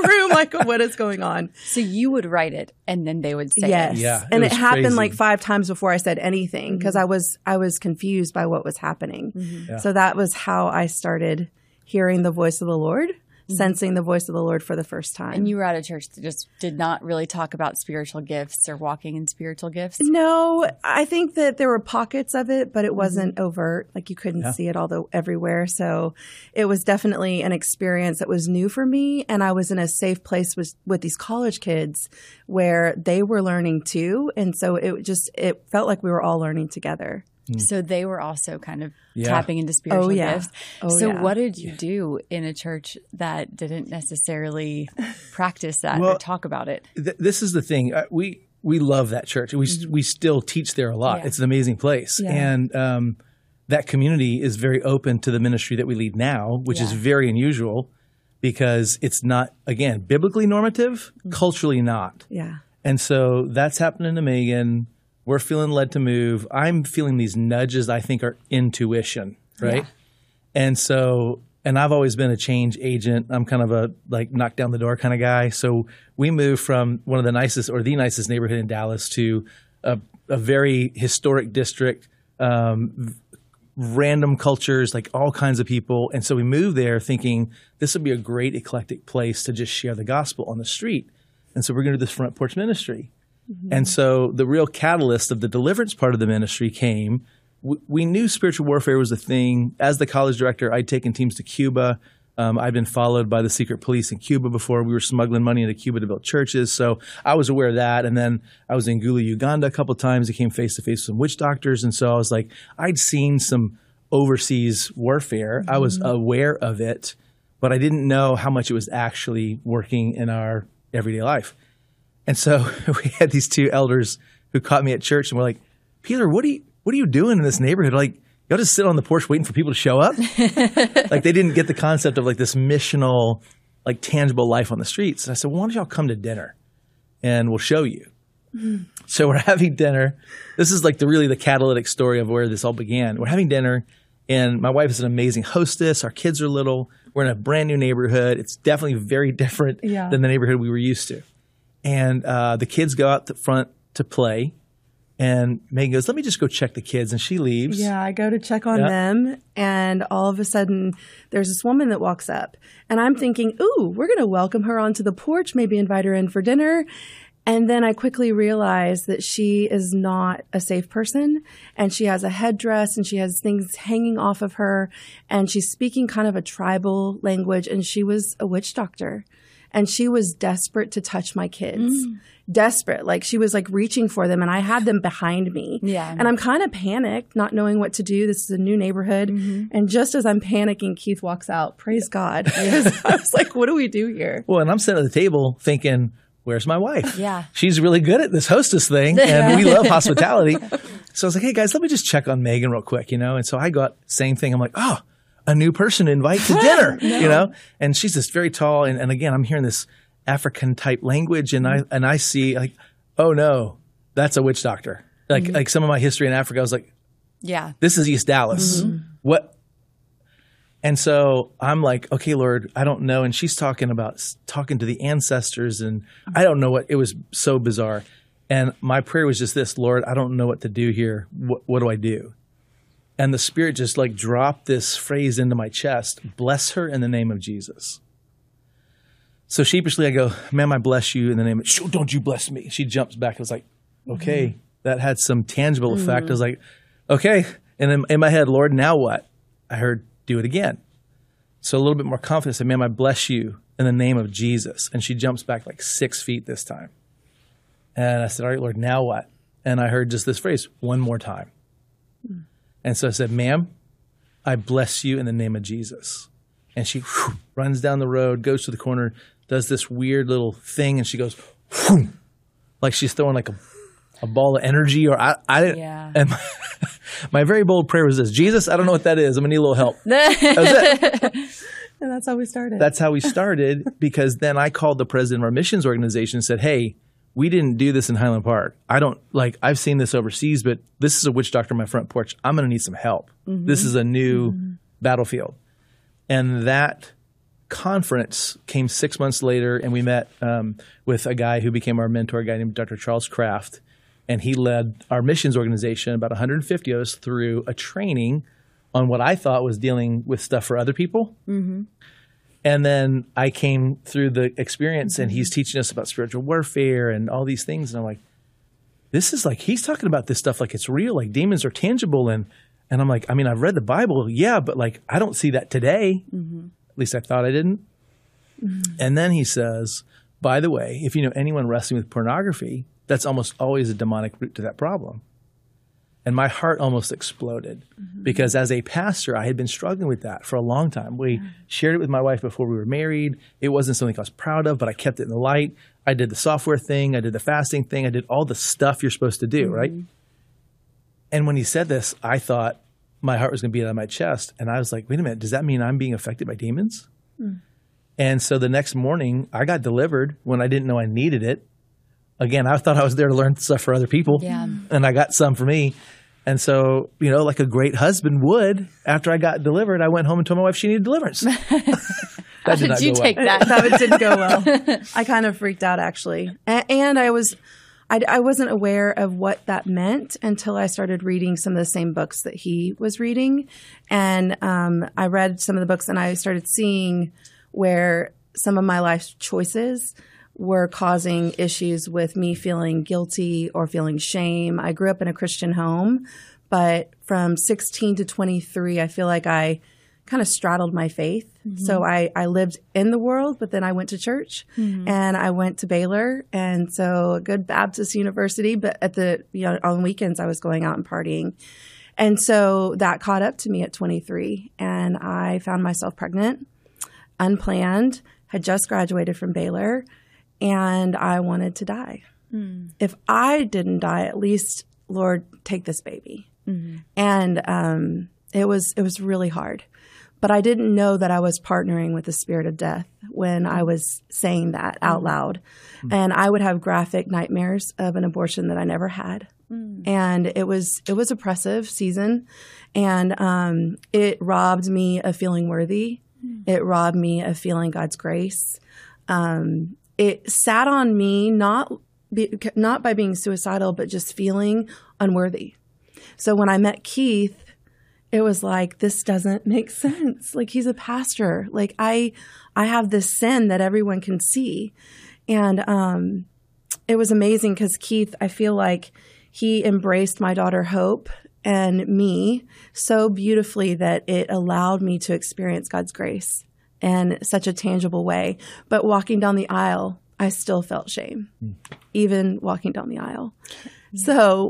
room, like, what is going on? So you would write it, and then they would say Yes. it. Yeah, and it it was happened crazy. like 5 times before I said anything because I was confused by what was happening. Yeah. So that was how I started hearing the voice of the Lord, sensing the voice of the Lord for the first time. And you were at a church that just did not really talk about spiritual gifts or walking in spiritual gifts? No, I think that there were pockets of it, but it wasn't overt. Like you couldn't see it everywhere. So it was definitely an experience that was new for me. And I was in a safe place with these college kids where they were learning too. And so it felt like we were all learning together. So they were also kind of Yeah. tapping into spiritual gifts. Oh, What did you do in a church that didn't necessarily practice that Well, or talk about it? This is the thing. We love that church. We still teach there a lot. Yeah. It's an amazing place. Yeah. And that community is very open to the ministry that we lead now, which is Yeah. very unusual because it's not, again, biblically normative, culturally not. Yeah. And so that's happening to Megan. We're feeling led to move. I'm feeling these nudges I think are intuition, right? Yeah. And so, and I've always been a change agent. I'm kind of a like knock down the door kind of guy. So we moved from one of the nicest or the nicest neighborhood in Dallas to a very historic district, random cultures, like all kinds of people. And so we moved there thinking this would be a great eclectic place to just share the gospel on the street. And so we're going to do this front porch ministry. And so the real catalyst of the deliverance part of the ministry came. We knew spiritual warfare was a thing. As the college director, I'd taken teams to Cuba. I'd been followed by the secret police in Cuba before. We were smuggling money into Cuba to build churches. So I was aware of that. And then I was in Gulu, Uganda a couple of times. I came face to face with some witch doctors. And so I was like, I'd seen some overseas warfare. I was aware of it, but I didn't know how much it was actually working in our everyday life. And so we had these 2 elders who caught me at church and were like, Peter, what are you doing in this neighborhood? Like, y'all just sit on the porch waiting for people to show up? Like they didn't get the concept of like this missional, like tangible life on the streets. And I said, well, why don't y'all come to dinner and we'll show you. So we're having dinner. This is like the catalytic story of where this all began. We're having dinner and my wife is an amazing hostess. Our kids are little. We're in a brand new neighborhood. It's definitely very different than the neighborhood we were used to. And the kids go out the front to play. And Megan goes, let me just go check the kids. And she leaves. Yeah, I go to check on them. And all of a sudden, there's this woman that walks up. And I'm thinking, ooh, we're going to welcome her onto the porch, maybe invite her in for dinner. And then I quickly realize that she is not a safe person. And she has a headdress and she has things hanging off of her. And she's speaking kind of a tribal language. And she was a witch doctor. And she was desperate to touch my kids. Desperate. Like she was like reaching for them and I had them behind me. Yeah. And I'm kind of panicked, not knowing what to do. This is a new neighborhood. And just as I'm panicking, Keith walks out. Praise God. Because I was like, what do we do here? Well, and I'm sitting at the table thinking, where's my wife? Yeah. She's really good at this hostess thing and we love hospitality. So I was like, hey guys, let me just check on Megan real quick, And so I got same thing. I'm like, oh, a new person to invite to dinner, And she's just very tall. And again, I'm hearing this African type language and I see like, oh no, that's a witch doctor. Like some of my history in Africa, I was like, Yeah. this is East Dallas. What? And so I'm like, okay, Lord, I don't know. And she's talking to the ancestors and I don't know it was so bizarre. And my prayer was just this, Lord, I don't know what to do here. What do I do? And the Spirit just like dropped this phrase into my chest, bless her in the name of Jesus. So sheepishly I go, ma'am, I bless you in the name of, don't you bless me. She jumps back. I was like, okay, that had some tangible effect. I was like, okay. And then in my head, Lord, now what? I heard, do it again. So a little bit more confidence. I said, ma'am, I bless you in the name of Jesus. And she jumps back like 6 feet this time. And I said, all right, Lord, now what? And I heard just this phrase, one more time. And so I said, ma'am, I bless you in the name of Jesus. And she runs down the road, goes to the corner, does this weird little thing, and she goes, like she's throwing like a ball of energy. Or I didn't. Yeah. And my very bold prayer was this: Jesus, I don't know what that is. I'm gonna need a little help. That was it. And that's how we started. That's how we started, because then I called the president of our missions organization and said, hey, we didn't do this in Highland Park. I've seen this overseas, but this is a witch doctor on my front porch. I'm going to need some help. This is a new battlefield. And that conference came 6 months later, and we met with a guy who became our mentor, a guy named Dr. Charles Kraft. And he led our missions organization, about 150 of us, through a training on what I thought was dealing with stuff for other people. Mm-hmm. And then I came through the experience, and he's teaching us about spiritual warfare and all these things. And I'm like, this is like, he's talking about this stuff like it's real, like demons are tangible. And I'm like, I mean, I've read the Bible, yeah, but like, I don't see that today. Mm-hmm. At least I thought I didn't. Mm-hmm. And then he says, by the way, if you know anyone wrestling with pornography, that's almost always a demonic root to that problem. And my heart almost exploded because as a pastor, I had been struggling with that for a long time. We shared it with my wife before we were married. It wasn't something I was proud of, but I kept it in the light. I did the software thing. I did the fasting thing. I did all the stuff you're supposed to do, right? And when he said this, I thought my heart was going to beat out of my chest. And I was like, wait a minute, does that mean I'm being affected by demons? And so the next morning, I got delivered when I didn't know I needed it. Again, I thought I was there to learn stuff for other people, and I got some for me. And so, you know, like a great husband would, after I got delivered, I went home and told my wife she needed deliverance. That did not go well. That didn't go well. I kind of freaked out, actually. And I wasn't aware of what that meant until I started reading some of the same books that he was reading. And I read some of the books, and I started seeing where some of my life choices were causing issues with me feeling guilty or feeling shame. I grew up in a Christian home, but from 16 to 23, I feel like I kind of straddled my faith. Mm-hmm. So I lived in the world, but then I went to church and I went to Baylor. And so a good Baptist university, but on weekends I was going out and partying. And so that caught up to me at 23, and I found myself pregnant, unplanned, had just graduated from Baylor, and I wanted to die. If I didn't die, at least, Lord, take this baby. And it was really hard. But I didn't know that I was partnering with the spirit of death when I was saying that out loud. And I would have graphic nightmares of an abortion that I never had. And it was oppressive season. And it robbed me of feeling worthy. It robbed me of feeling God's grace. It sat on me not by being suicidal, but just feeling unworthy. So when I met Keith, it was like, this doesn't make sense. Like, he's a pastor. Like, I have this sin that everyone can see. And it was amazing because Keith, I feel like he embraced my daughter Hope and me so beautifully that it allowed me to experience God's grace in such a tangible way. But walking down the aisle, I still felt shame, even walking down the aisle. So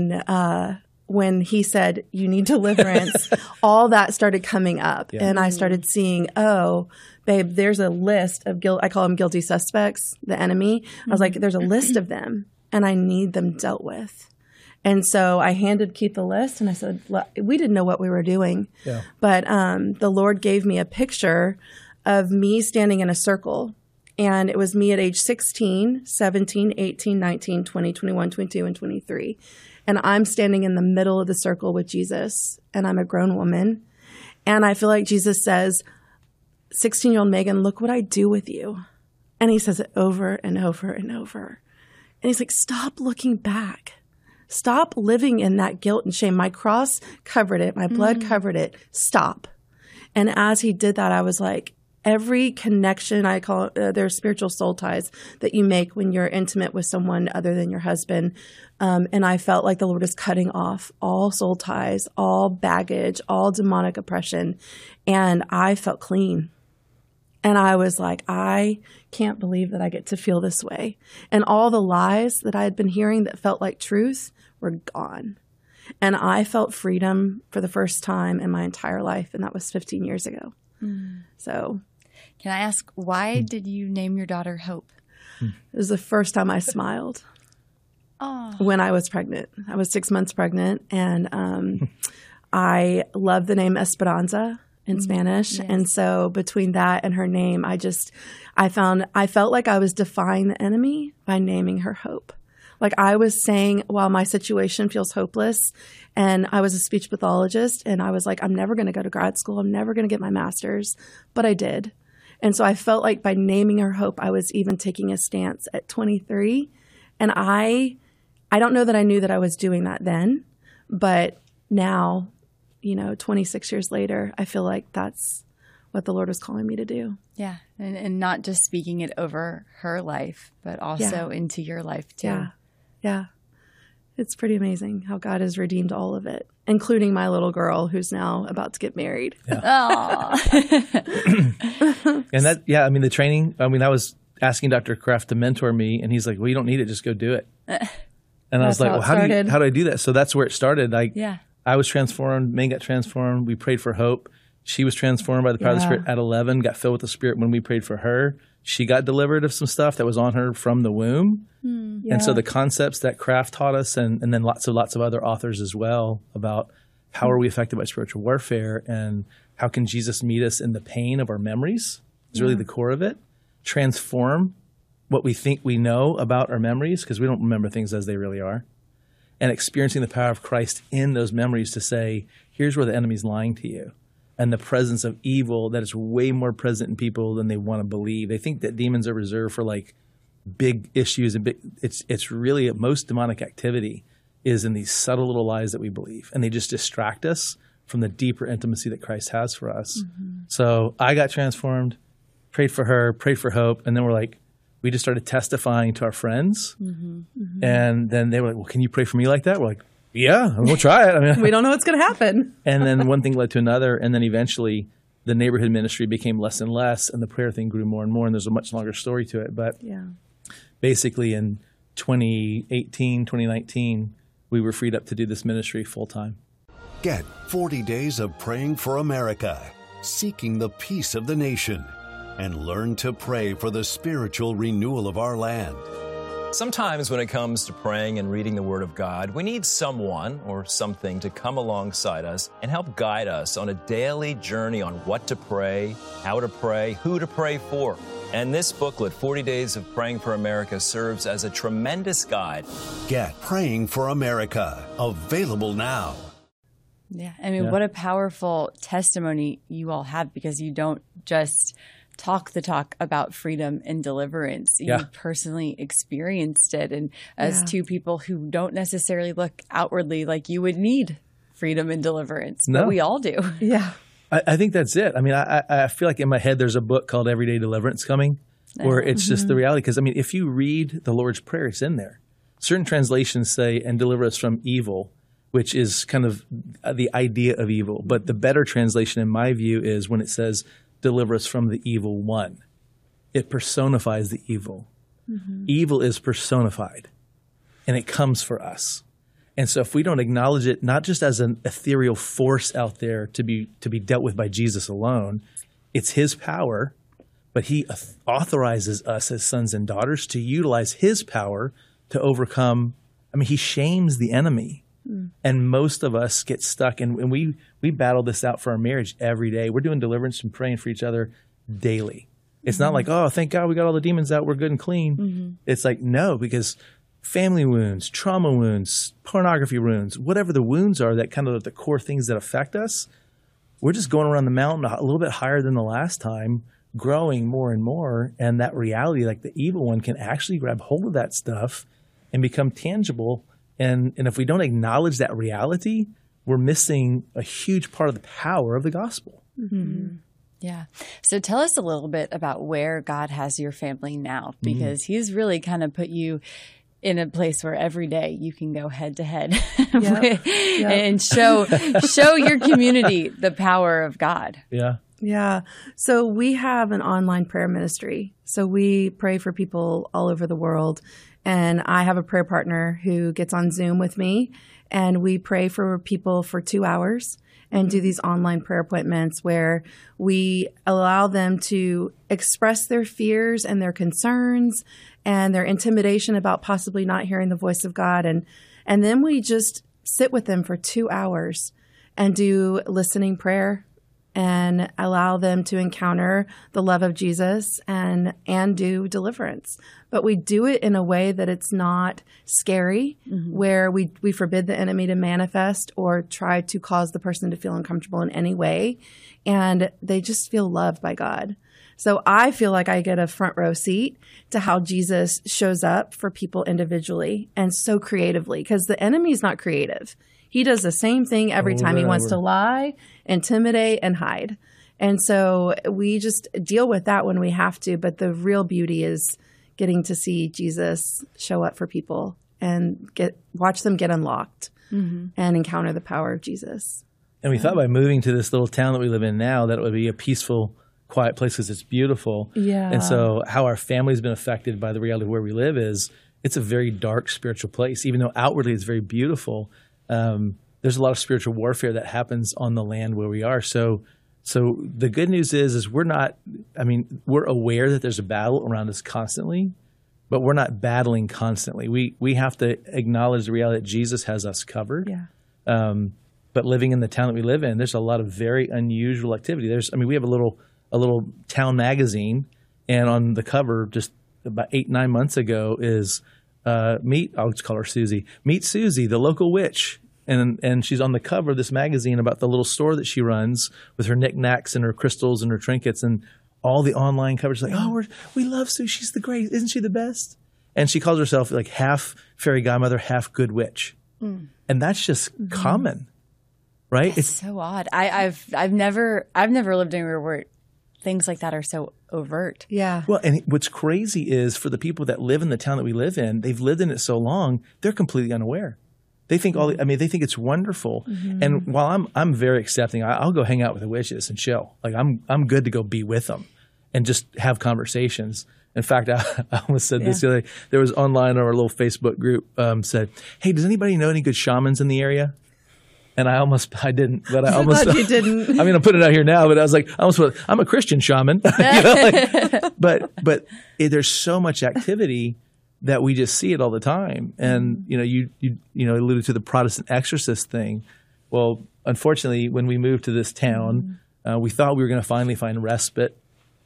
when he said, you need deliverance, all that started coming up. And I started seeing, oh, babe, there's a list of I call them guilty suspects, the enemy. I was like, there's a list of them, and I need them dealt with. And so I handed Keith the list, and I said, we didn't know what we were doing. But the Lord gave me a picture of me standing in a circle. And it was me at age 16, 17, 18, 19, 20, 21, 22, and 23. And I'm standing in the middle of the circle with Jesus, and I'm a grown woman. And I feel like Jesus says, 16-year-old Megan, look what I do with you. And he says it over and over and over. And he's like, stop looking back. Stop living in that guilt and shame. My cross covered it. My blood covered it. Stop. And as he did that, I was like, every connection, I call it, they're spiritual soul ties that you make when you're intimate with someone other than your husband. And I felt like the Lord is cutting off all soul ties, all baggage, all demonic oppression. And I felt clean. And I was like, I can't believe that I get to feel this way. And all the lies that I had been hearing that felt like truth were gone. And I felt freedom for the first time in my entire life. And that was 15 years ago. So, can I ask, why did you name your daughter Hope? It was the first time I smiled when I was pregnant. I was 6 months pregnant, and I love the name Esperanza in Spanish. Yes. And so between that and her name, I felt like I was defying the enemy by naming her Hope. Like, I was saying, while my situation feels hopeless, and I was a speech pathologist, and I was like, I'm never going to go to grad school. I'm never going to get my master's. But I did. And so I felt like by naming her Hope, I was even taking a stance at 23. And I don't know that I knew that I was doing that then, but now, 26 years later, I feel like that's what the Lord was calling me to do. Yeah. And not just speaking it over her life, but also into your life too. Yeah. Yeah. It's pretty amazing how God has redeemed all of it, including my little girl who's now about to get married. Yeah. And the training, I was asking Dr. Kraft to mentor me, and he's like, well, you don't need it. Just go do it. And I was like, well, how do I do that? So that's where it started. I was transformed. Megan got transformed. We prayed for Hope. She was transformed by the power of the Spirit at 11, got filled with the Spirit when we prayed for her. She got delivered of some stuff that was on her from the womb. And so the concepts that Kraft taught us, and then lots of other authors as well, about how are we affected by spiritual warfare and how can Jesus meet us in the pain of our memories is really the core of it. Transform what we think we know about our memories, because we don't remember things as they really are. And experiencing the power of Christ in those memories to say, here's where the enemy's lying to you. And the presence of evil that is way more present in people than they want to believe. They think that demons are reserved for big issues, and it's really most demonic activity is in these subtle little lies that we believe, and they just distract us from the deeper intimacy that Christ has for us. So I got transformed, prayed for her, prayed for Hope, and then we just started testifying to our friends, and then they were like, well, can you pray for me like that? We're like, yeah, we'll try it. We don't know what's going to happen. And then one thing led to another, and then eventually the neighborhood ministry became less and less, and the prayer thing grew more and more, and there's a much longer story to it. But basically in 2018, 2019, we were freed up to do this ministry full time. Get 40 days of praying for America, seeking the peace of the nation, and learn to pray for the spiritual renewal of our land. Sometimes when it comes to praying and reading the Word of God, we need someone or something to come alongside us and help guide us on a daily journey on what to pray, how to pray, who to pray for. And this booklet, 40 Days of Praying for America, serves as a tremendous guide. Get Praying for America, available now. Yeah, what a powerful testimony you all have, because you don't just talk the talk about freedom and deliverance. You personally experienced it. And as two people who don't necessarily look outwardly like you would need freedom and deliverance, but we all do. Yeah. I think that's it. I feel like in my head there's a book called Everyday Deliverance coming, where it's just the reality. Because, if you read the Lord's Prayer, it's in there. Certain translations say, and deliver us from evil, which is kind of the idea of evil. But the better translation, in my view, is when it says, deliver us from the evil one. It personifies the evil. Evil is personified, and it comes for us. And so if we don't acknowledge it, not just as an ethereal force out there to be dealt with by Jesus alone, it's his power, but he authorizes us as sons and daughters to utilize his power to overcome. He shames the enemy. And most of us get stuck, and we battle this out for our marriage every day. We're doing deliverance and praying for each other daily. It's not like, oh, thank God we got all the demons out, we're good and clean. It's like, no, because family wounds, trauma wounds, pornography wounds, whatever the wounds are that kind of the core things that affect us, we're just going around the mountain a little bit higher than the last time, growing more and more. And that reality, like the evil one, can actually grab hold of that stuff and become tangible. And if we don't acknowledge that reality, we're missing a huge part of the power of the gospel. Yeah. So tell us a little bit about where God has your family now, because he's really kind of put you in a place where every day you can go head to head and show your community the power of God. Yeah. Yeah. So we have an online prayer ministry. So we pray for people all over the world. And I have a prayer partner who gets on Zoom with me, and we pray for people for 2 hours and do these online prayer appointments where we allow them to express their fears and their concerns and their intimidation about possibly not hearing the voice of God. And then we just sit with them for 2 hours and do listening prayer and allow them to encounter the love of Jesus and do deliverance. But we do it in a way that it's not scary, where we forbid the enemy to manifest or try to cause the person to feel uncomfortable in any way. And they just feel loved by God. So I feel like I get a front row seat to how Jesus shows up for people individually and so creatively, because the enemy's not creative. He does the same thing every time. He wants to lie, intimidate, and hide. And so we just deal with that when we have to. But the real beauty is getting to see Jesus show up for people and watch them get unlocked and encounter the power of Jesus. And we thought by moving to this little town that we live in now that it would be a peaceful, quiet place because it's beautiful. Yeah. And so how our family's been affected by the reality of where we live is it's a very dark spiritual place. Even though outwardly it's very beautiful, there's a lot of spiritual warfare that happens on the land where we are. So the good news is we're aware that there's a battle around us constantly, but we're not battling constantly. We have to acknowledge the reality that Jesus has us covered. Yeah. But living in the town that we live in, there's a lot of very unusual activity. We have a little town magazine, and on the cover just about 8-9 months ago is I'll just call her Susie. Meet Susie, the local witch. And she's on the cover of this magazine about the little store that she runs with her knickknacks and her crystals and her trinkets, and all the online coverage is like, we love Sue. She's the great. Isn't she the best? And she calls herself like half fairy godmother, half good witch. And that's just common, right? It's so odd. I've never lived anywhere where things like that are so overt. Yeah. Well, and what's crazy is for the people that live in the town that we live in, they've lived in it so long, they're completely unaware. They think they think it's wonderful. And while I'm very accepting, I'll go hang out with the witches and chill. Like I'm good to go be with them and just have conversations. In fact, I almost said this the other day. There was online on our little Facebook group said, "Hey, does anybody know any good shamans in the area?" And I didn't, but I almost glad you didn't. I mean, I'm putting it out here now, but I was like, I'm a Christian shaman. But there's so much activity that we just see it all the time. And, you alluded to the Protestant exorcist thing. Well, unfortunately, when we moved to this town, we thought we were going to finally find respite.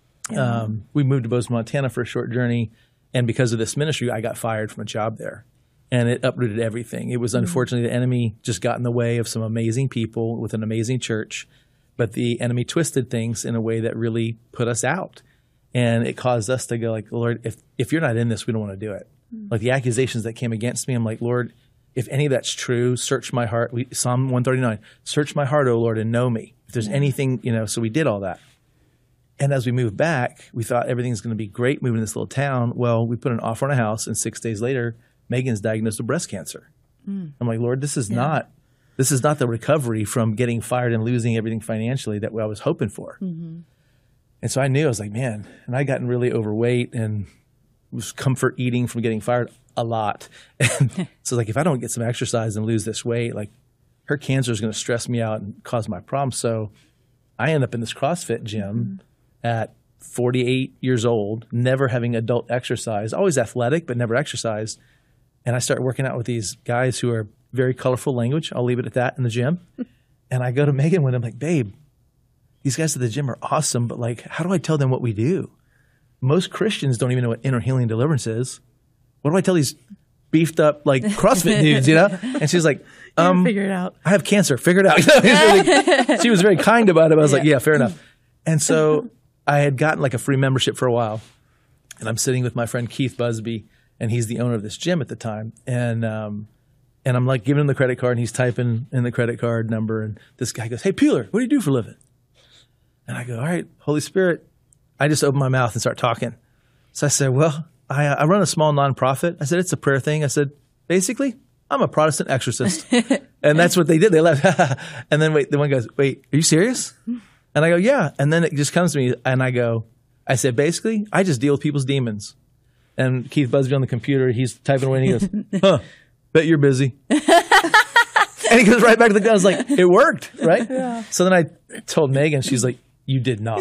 We moved to Bozeman, Montana for a short journey. And because of this ministry, I got fired from a job there. And it uprooted everything. It was unfortunately the enemy just got in the way of some amazing people with an amazing church. But the enemy twisted things in a way that really put us out. And it caused us to go like, Lord, if you're not in this, we don't want to do it. Like the accusations that came against me, I'm like, Lord, if any of that's true, search my heart. Psalm 139, search my heart, O Lord, and know me. If there's anything, so we did all that. And as we moved back, we thought everything's going to be great moving to this little town. Well, we put an offer on a house, and 6 days later, Megan's diagnosed with breast cancer. I'm like, Lord, this is not the recovery from getting fired and losing everything financially that I was hoping for. And so I knew, I was like, man, and I'd gotten really overweight and was comfort eating from getting fired a lot. And so like, if I don't get some exercise and lose this weight, like her cancer is going to stress me out and cause my problems. So I end up in this CrossFit gym at 48 years old, never having adult exercise, always athletic, but never exercised. And I start working out with these guys who are very colorful language. I'll leave it at that in the gym. And I go to Megan when I'm like, babe, these guys at the gym are awesome, but like, how do I tell them what we do? Most Christians don't even know what inner healing and deliverance is. What do I tell these beefed up like CrossFit dudes, And she's like, figure it out. I have cancer. Figure it out. She was very kind about it. I was like, yeah, fair enough. And so I had gotten like a free membership for a while, and I'm sitting with my friend Keith Busby, and he's the owner of this gym at the time. And I'm like giving him the credit card, and he's typing in the credit card number, and this guy goes, "Hey, Peeler, what do you do for a living?" And I go, "All right, Holy Spirit." I just open my mouth and start talking. So I said, well, I run a small nonprofit. I said, it's a prayer thing. I said, basically, I'm a Protestant exorcist. And that's what they did. They left. And then the one goes, wait, are you serious? And I go, yeah. And then it just comes to me, and I said, basically, I just deal with people's demons. And Keith Busby on the computer, he's typing away, and he goes, huh, bet you're busy. And he goes right back to the gun. I was like, it worked, right? Yeah. So then I told Megan, she's like, you did not.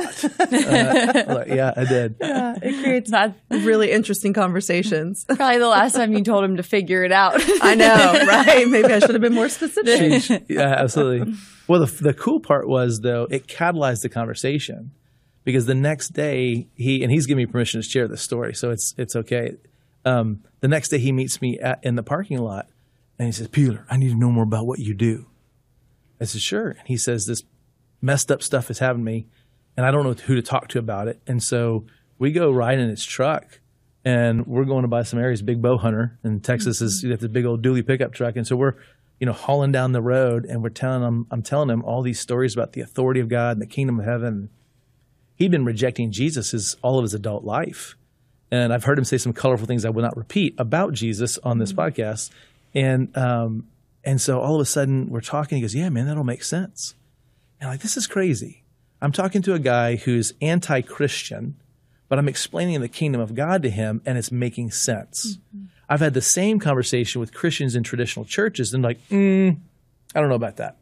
Like, yeah, I did. Yeah, it creates really interesting conversations. Probably the last time you told him to figure it out. I know, right? Maybe I should have been more specific. Yeah, absolutely. Well, the cool part was, though, it catalyzed the conversation because the next day, he's giving me permission to share this story, so it's okay. The next day, he meets me in the parking lot, and he says, Peeler, I need to know more about what you do. I said, sure. And he says, this messed up stuff has happened to me, and I don't know who to talk to about it. And so we go ride in his truck, and we're going to buy some areas. Big bow hunter in Texas is you have the big old dually pickup truck, and so we're hauling down the road, and I'm telling him all these stories about the authority of God and the kingdom of heaven. He'd been rejecting Jesus all of his adult life. And I've heard him say some colorful things I will not repeat about Jesus on this podcast. And so all of a sudden we're talking. He goes, yeah, man, that'll make sense. And I'm like, this is crazy. I'm talking to a guy who's anti-Christian, but I'm explaining the kingdom of God to him, and it's making sense. Mm-hmm. I've had the same conversation with Christians in traditional churches, and like, I don't know about that.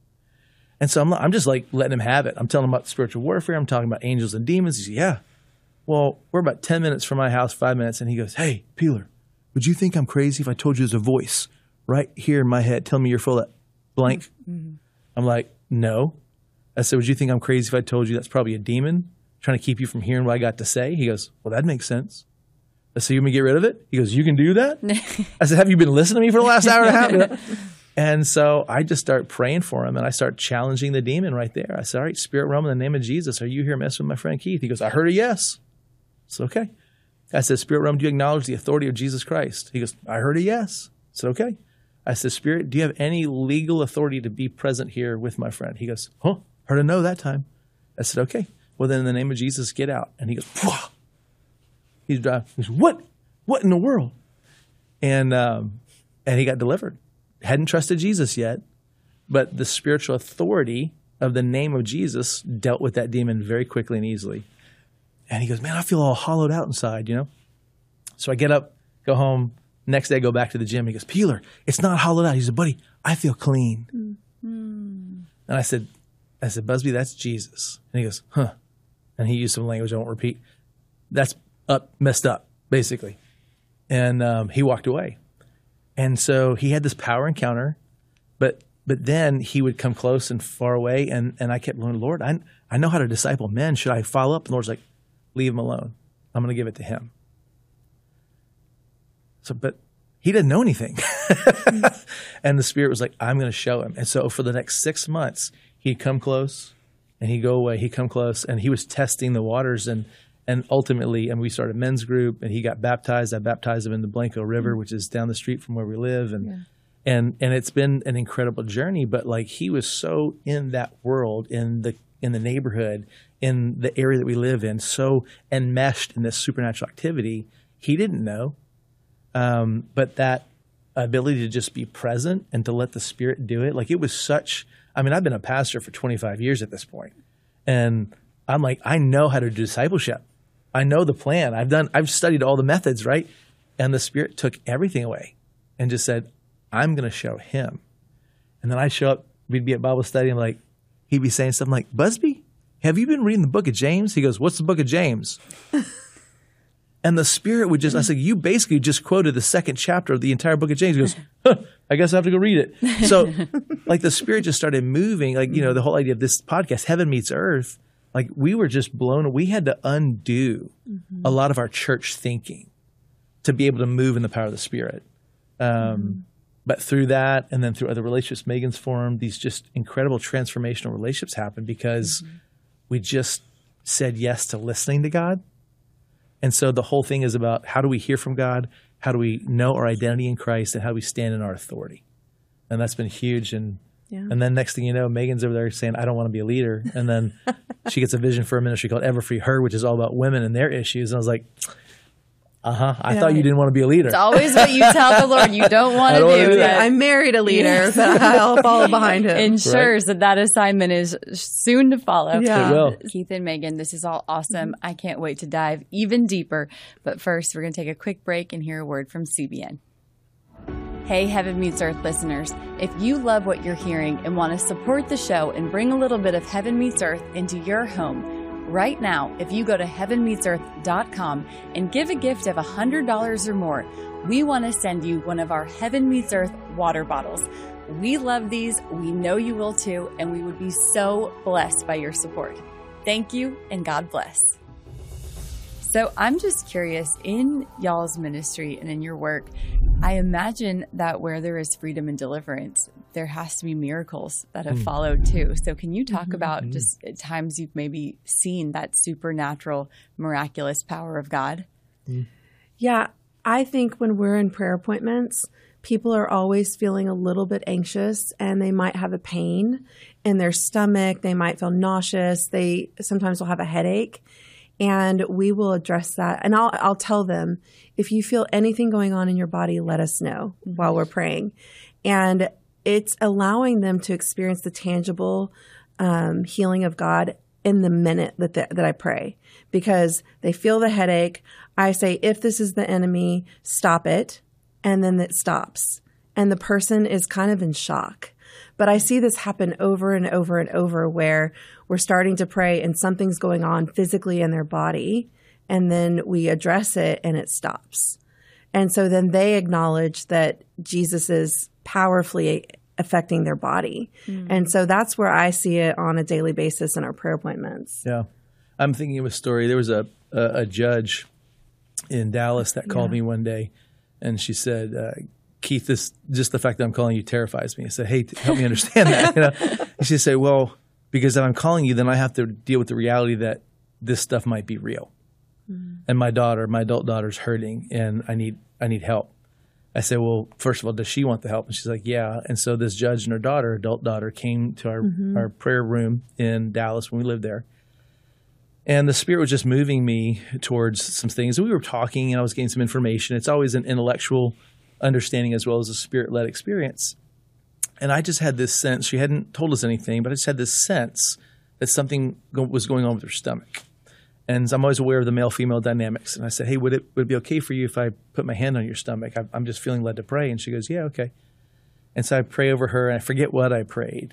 And so I'm just like letting him have it. I'm telling him about spiritual warfare. I'm talking about angels and demons. He says, yeah. Well, we're about 10 minutes from my house, 5 minutes. And he goes, hey, Peeler, would you think I'm crazy if I told you there's a voice right here in my head telling me you're full of blank? Mm-hmm. I'm like, no. I said, would you think I'm crazy if I told you that's probably a demon trying to keep you from hearing what I got to say? He goes, well, that makes sense. I said, you want me to get rid of it? He goes, you can do that? I said, have you been listening to me for the last hour and a half? And so I just start praying for him, and I start challenging the demon right there. I said, all right, spirit realm, in the name of Jesus, are you here messing with my friend Keith? He goes, I heard a yes. I said, okay. I said, spirit realm, do you acknowledge the authority of Jesus Christ? He goes, I heard a yes. I said, okay. I said, spirit, do you have any legal authority to be present here with my friend? He goes, heard a no that time. I said, okay. Well, then in the name of Jesus, get out. And he goes, whoa. He's driving. He goes, what? What in the world? And he got delivered. Hadn't trusted Jesus yet, but the spiritual authority of the name of Jesus dealt with that demon very quickly and easily. And he goes, man, I feel all hollowed out inside, So I get up, go home. Next day, I go back to the gym. He goes, Peeler, it's not hollowed out. He said, buddy, I feel clean. Mm-hmm. And I said, Busby, that's Jesus. And he goes, huh. And he used some language I won't repeat. That's messed up, basically. And he walked away. And so he had this power encounter, but then he would come close and far away, and I kept going, Lord, I know how to disciple men. Should I follow up? And the Lord's like, leave him alone. I'm going to give it to him. So, but he didn't know anything. And the Spirit was like, I'm going to show him. And so for the next 6 months, he'd come close, and he'd go away. He'd come close, and he was testing the waters, and ultimately, we started a men's group, and he got baptized. I baptized him in the Blanco River, which is down the street from where we live. And it's been an incredible journey, but like he was so in that world, in the neighborhood, in the area that we live in, so enmeshed in this supernatural activity, he didn't know. But that ability to just be present and to let the Spirit do it, like it was such, I've been a pastor for 25 years at this point. And I'm like, I know how to do discipleship. I know the plan. I've studied all the methods, right? And the Spirit took everything away and just said, I'm going to show him. And then I show up, we'd be at Bible study, and he'd be saying something like, Busby, have you been reading the book of James? He goes, what's the book of James? And the Spirit would I said, you basically just quoted the second chapter of the entire book of James. He goes, I guess I have to go read it. So the Spirit just started moving, the whole idea of this podcast, Heaven Meets Earth. We were just blown. We had to undo a lot of our church thinking to be able to move in the power of the Spirit. But through that, and then through other relationships Megan's formed, these just incredible transformational relationships happened because we just said yes to listening to God. And so the whole thing is about how do we hear from God, how do we know our identity in Christ, and how do we stand in our authority. And that's been huge. And then next thing you know, Megan's over there saying, I don't want to be a leader. And then she gets a vision for a ministry called Ever Free Her, which is all about women and their issues. And I was like, I thought you didn't want to be a leader. It's always what you tell the Lord you don't want to do. I married a leader, but I'll follow behind him. Ensures that assignment is soon to follow. Yeah. It will. Keith and Megan, this is all awesome. I can't wait to dive even deeper. But first, we're going to take a quick break and hear a word from CBN. Hey, Heaven Meets Earth listeners. If you love what you're hearing and want to support the show and bring a little bit of Heaven Meets Earth into your home, right now, if you go to heavenmeetsearth.com and give a gift of $100 or more, we want to send you one of our Heaven Meets Earth water bottles. We love these. We know you will too, and we would be so blessed by your support. Thank you, and God bless. So I'm just curious, in y'all's ministry and in your work, I imagine that where there is freedom and deliverance, there has to be miracles that have followed too. So can you talk about just times you've maybe seen that supernatural, miraculous power of God? Yeah, I think when we're in prayer appointments, people are always feeling a little bit anxious, and they might have a pain in their stomach. They might feel nauseous. They sometimes will have a headache. And we will address that. And I'll tell them, if you feel anything going on in your body, let us know while we're praying. And it's allowing them to experience the tangible healing of God in the minute that I pray, because they feel the headache. I say, if this is the enemy, stop it. And then it stops. And the person is kind of in shock. But I see this happen over and over and over, where we're starting to pray and something's going on physically in their body, and then we address it and it stops. And so then they acknowledge that Jesus is powerfully affecting their body. And so that's where I see it on a daily basis in our prayer appointments. Yeah. I'm thinking of a story. There was a judge in Dallas that called me one day, and she said, Keith, just the fact that I'm calling you terrifies me. I said, hey, help me understand that. And she said, well, because if I'm calling you, then I have to deal with the reality that this stuff might be real. And my adult daughter's hurting, and I need help. I said, well, first of all, does she want the help? And she's like, yeah. And so this judge and her adult daughter, came to our prayer room in Dallas when we lived there. And the Spirit was just moving me towards some things. We were talking, and I was getting some information. It's always an intellectual understanding as well as a Spirit-led experience. And I just had this sense, she hadn't told us anything, but I just had this sense that something was going on with her stomach. And I'm always aware of the male-female dynamics. And I said, hey, would it be okay for you if I put my hand on your stomach? I'm just feeling led to pray. And she goes, yeah, okay. And so I pray over her, and I forget what I prayed.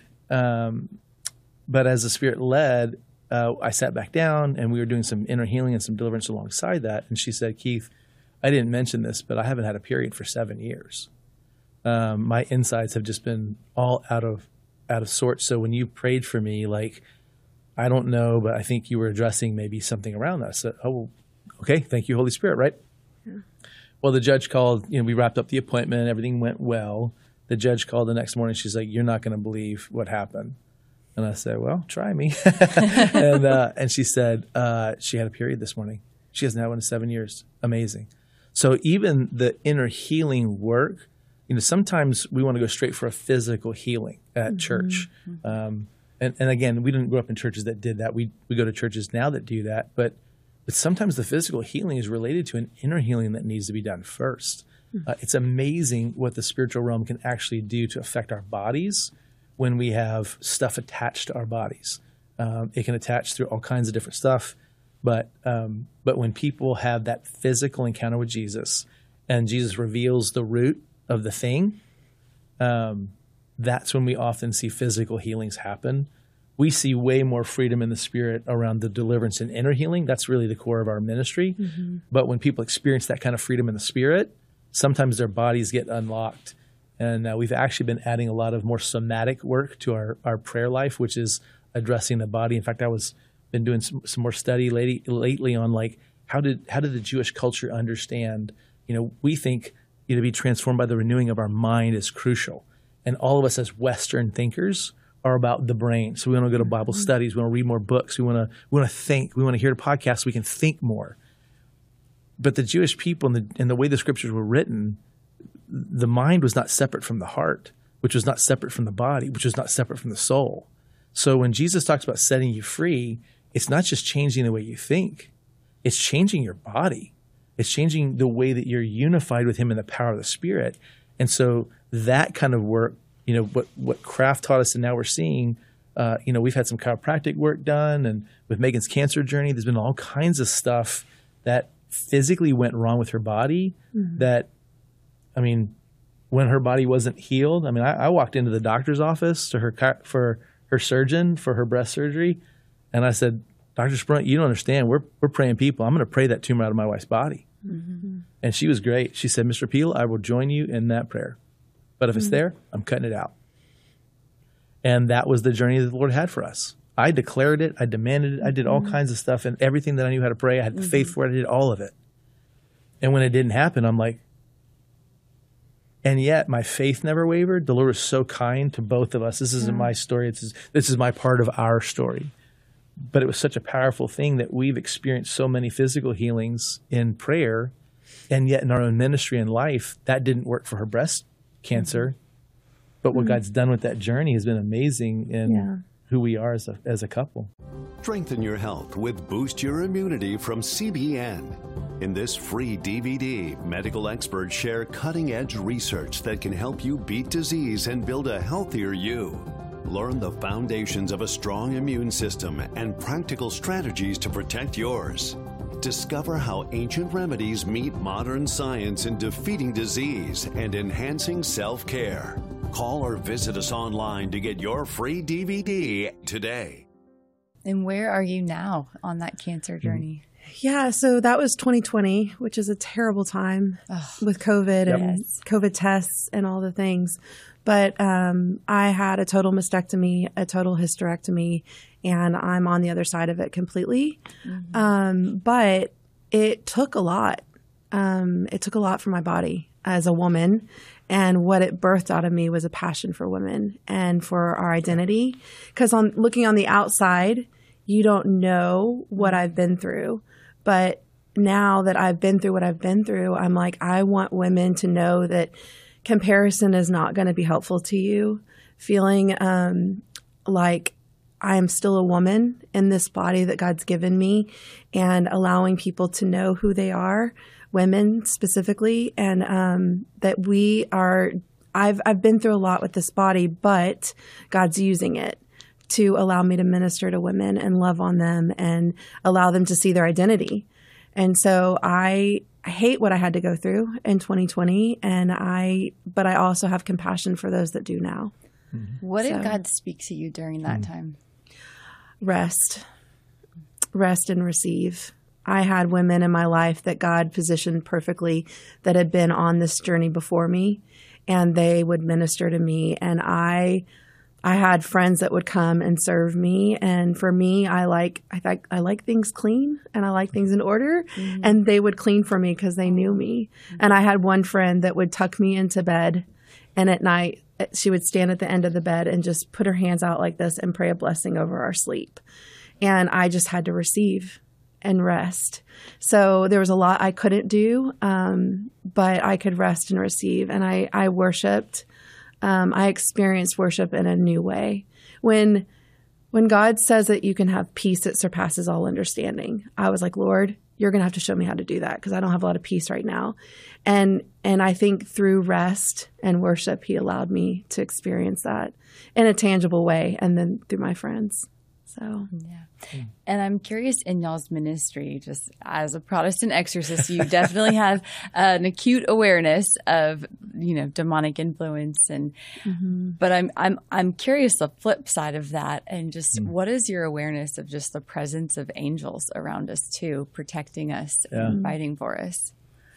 But as the Spirit led, I sat back down, and we were doing some inner healing and some deliverance alongside that. And she said, Keith, I didn't mention this, but I haven't had a period for 7 years. My insides have just been all out of sorts. So when you prayed for me, like, I don't know, but I think you were addressing maybe something around that. So, okay, thank you, Holy Spirit, right? Yeah. Well, the judge called, we wrapped up the appointment, everything went well. The judge called the next morning. She's like, you're not going to believe what happened. And I said, well, try me. and she said, she had a period this morning. She hasn't had one in 7 years. Amazing. So even the inner healing work, sometimes we want to go straight for a physical healing at church. And again, we didn't grow up in churches that did that. We go to churches now that do that. But sometimes the physical healing is related to an inner healing that needs to be done first. It's amazing what the spiritual realm can actually do to affect our bodies when we have stuff attached to our bodies. It can attach through all kinds of different stuff. But when people have that physical encounter with Jesus, and Jesus reveals the root of the thing, that's when we often see physical healings happen. We see way more freedom in the Spirit around the deliverance and inner healing. That's really the core of our ministry. But when people experience that kind of freedom in the Spirit, sometimes their bodies get unlocked. And we've actually been adding a lot of more somatic work to our prayer life, which is addressing the body. In fact, been doing some more study lately on, like, how did the Jewish culture understand, we think to be transformed by the renewing of our mind is crucial. And all of us as Western thinkers are about the brain. So we want to go to Bible studies. We want to read more books. We want to think. We want to hear the podcast so we can think more. But the Jewish people and the way the scriptures were written, the mind was not separate from the heart, which was not separate from the body, which was not separate from the soul. So when Jesus talks about setting you free, it's not just changing the way you think. It's changing your body. It's changing the way that you're unified with him in the power of the Spirit. And so that kind of work, what Kraft taught us and now we're seeing, we've had some chiropractic work done, and with Megan's cancer journey, there's been all kinds of stuff that physically went wrong with her body that, when her body wasn't healed, I walked into the doctor's office to for her surgeon for her breast surgery, and I said, Dr. Sprunt, you don't understand. We're praying people. I'm going to pray that tumor out of my wife's body. And she was great. She said, Mr. Peel, I will join you in that prayer. But if it's there, I'm cutting it out. And that was the journey that the Lord had for us. I declared it. I demanded it. I did all kinds of stuff, and everything that I knew how to pray, I had faith for it. I did all of it. And when it didn't happen, I'm like, and yet my faith never wavered. The Lord was so kind to both of us. This isn't my story. This is my part of our story. But it was such a powerful thing that we've experienced so many physical healings in prayer, and yet in our own ministry and life, that didn't work for her breast cancer. But what God's done with that journey has been amazing in who we are as a couple. Strengthen your health with Boost Your Immunity from CBN. In this free DVD, medical experts share cutting-edge research that can help you beat disease and build a healthier you. Learn the foundations of a strong immune system and practical strategies to protect yours. Discover how ancient remedies meet modern science in defeating disease and enhancing self-care. Call or visit us online to get your free DVD today. And where are you now on that cancer journey? Yeah, so that was 2020, which is a terrible time with COVID and COVID tests and all the things. But I had a total mastectomy, a total hysterectomy, and I'm on the other side of it completely. But it took a lot. It took a lot for my body as a woman. And what it birthed out of me was a passion for women and for our identity. Because looking on the outside, you don't know what I've been through. But now that I've been through what I've been through, I'm like, I want women to know that comparison is not going to be helpful to you. Feeling like I am still a woman in this body that God's given me, and allowing people to know who they are, women specifically, and that we are, I've been through a lot with this body, but God's using it to allow me to minister to women and love on them and allow them to see their identity. And so I hate what I had to go through in 2020, but I also have compassion for those that do now. What did God speak to you during that time? Rest and receive. I had women in my life that God positioned perfectly that had been on this journey before me, and they would minister to me. And I had friends that would come and serve me. And for me, I like things clean and I like things in order. And they would clean for me because they knew me. And I had one friend that would tuck me into bed, and at night she would stand at the end of the bed and just put her hands out like this and pray a blessing over our sleep. And I just had to receive and rest. So there was a lot I couldn't do, but I could rest and receive. And I worshiped. I experienced worship in a new way. When God says that you can have peace that surpasses all understanding, I was like, Lord, you're going to have to show me how to do that because I don't have a lot of peace right now. And I think through rest and worship, he allowed me to experience that in a tangible way, and then through my friends. So, yeah. And I'm curious, in y'all's ministry, just as a Protestant exorcist, you definitely have an acute awareness of, demonic influence. And, but I'm curious the flip side of that. And just what is your awareness of just the presence of angels around us too, protecting us and fighting for us?